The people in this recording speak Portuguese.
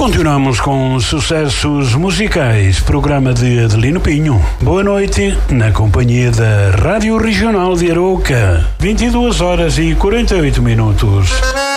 Continuamos com sucessos musicais, programa de Adelino Pinho. Boa noite, na companhia da Rádio Regional de Arouca, 22 horas e 48 minutos.